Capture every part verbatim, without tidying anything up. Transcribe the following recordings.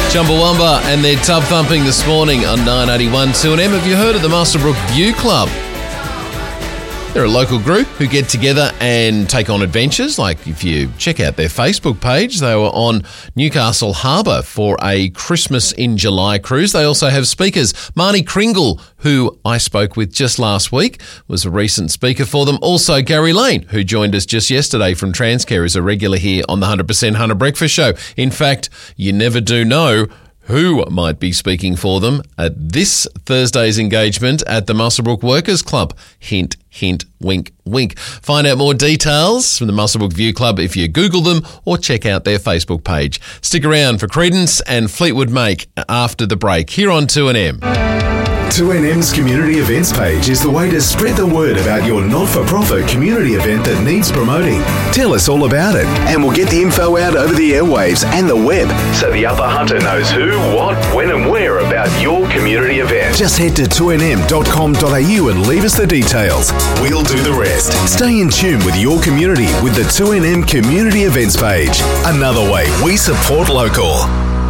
Chumbawamba and their tub thumping this morning on nine eighty-one two N M. Have you heard of the Muswellbrook View Club? They're a local group who get together and take on adventures. Like if you check out their Facebook page, they were on Newcastle Harbour for a Christmas in July cruise. They also have speakers. Marnie Kringle, who I spoke with just last week, was a recent speaker for them. Also Gary Lane, who joined us just yesterday from Transcare, is a regular here on the one hundred percent Hunter Breakfast Show. In fact, you never do know who might be speaking for them at this Thursday's engagement at the Muswellbrook Workers Club. Hint, hint, wink, wink. Find out more details from the Muswellbrook View Club if you Google them or check out their Facebook page. Stick around for Creedence and Fleetwood Mac after the break here on two N M. two N M's community events page is the way to spread the word about your not-for-profit community event that needs promoting. Tell us all about it, and we'll get the info out over the airwaves and the web, so the Upper Hunter knows who, what, when and where about your community event. Just head to two n m dot com dot a u and leave us the details. We'll do the rest. Stay in tune with your community with the two N M community events page. Another way we support local.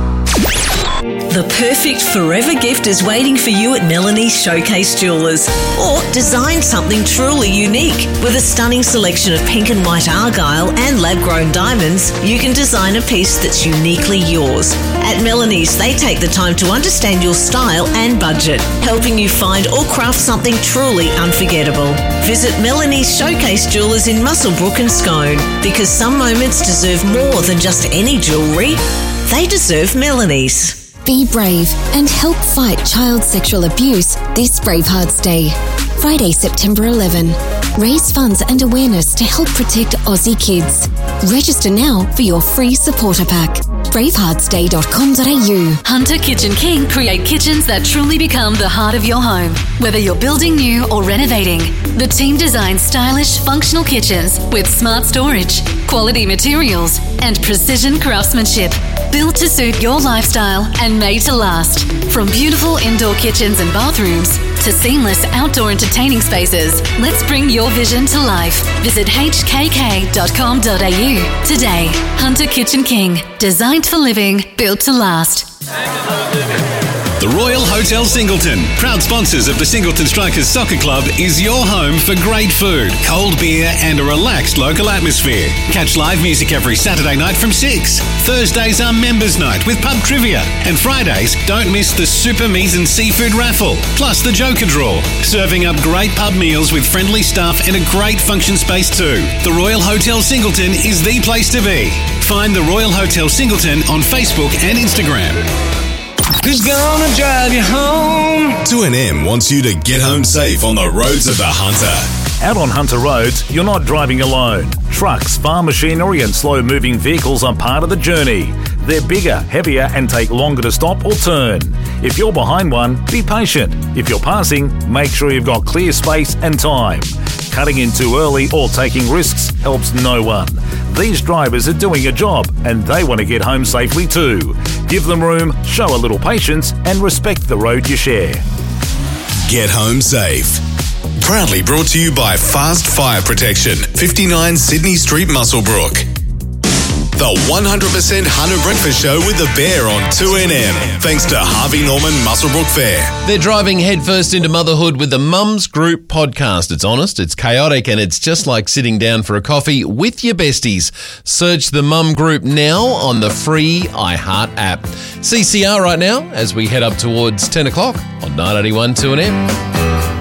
The perfect forever gift is waiting for you at Melanie's Showcase Jewellers. Or design something truly unique. With a stunning selection of pink and white argyle and lab-grown diamonds, you can design a piece that's uniquely yours. At Melanie's, they take the time to understand your style and budget, helping you find or craft something truly unforgettable. Visit Melanie's Showcase Jewellers in Muswellbrook and Scone, because some moments deserve more than just any jewellery. They deserve Melanie's. Be brave and help fight child sexual abuse this Bravehearts Day. Friday, September eleventh. Raise funds and awareness to help protect Aussie kids. Register now for your free supporter pack. bravehearts day dot com dot a u. Hunter Kitchen King create kitchens that truly become the heart of your home. Whether you're building new or renovating, the team designs stylish, functional kitchens with smart storage, quality materials, and precision craftsmanship. Built to suit your lifestyle and made to last. From beautiful indoor kitchens and bathrooms to seamless outdoor entertaining spaces, let's bring your vision to life. Visit h k k dot com dot a u today. Hunter Kitchen King. Designed for living, built to last. The Royal Hotel Singleton, proud sponsors of the Singleton Strikers Soccer Club, is your home for great food, cold beer and a relaxed local atmosphere. Catch live music every Saturday night from six. Thursdays are members' night with pub trivia. And Fridays, don't miss the Super Meat and Seafood raffle, plus the Joker Draw. Serving up great pub meals with friendly staff and a great function space too. The Royal Hotel Singleton is the place to be. Find the Royal Hotel Singleton on Facebook and Instagram. Who's gonna drive you home? two N M wants you to get home safe on the roads of the Hunter. Out on Hunter roads, you're not driving alone. Trucks, farm machinery and slow-moving vehicles are part of the journey. They're bigger, heavier and take longer to stop or turn. If you're behind one, be patient. If you're passing, make sure you've got clear space and time. Cutting in too early or taking risks helps no one. These drivers are doing a job and they want to get home safely too. Give them room, show a little patience and respect the road you share. Get home safe. Proudly brought to you by Fast Fire Protection, fifty-nine Sydney Street, Muswellbrook. The one hundred percent Hunter Breakfast Show with the Bear on two N M. Thanks to Harvey Norman Muswellbrook Fair. They're driving headfirst into motherhood with the Mums Group podcast. It's honest, it's chaotic, and it's just like sitting down for a coffee with your besties. Search the Mum Group now on the free iHeart app. C C R right now as we head up towards ten o'clock on nine eighty-one two N M.